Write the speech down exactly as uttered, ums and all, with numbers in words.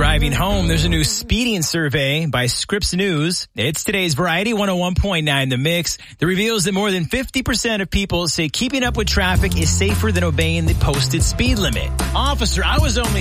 driving home. There's a new speeding survey by Scripps News. It's today's Variety one oh one point nine The Mix that reveals that more than fifty percent of people say keeping up with traffic is safer than obeying the posted speed limit. Officer, I was only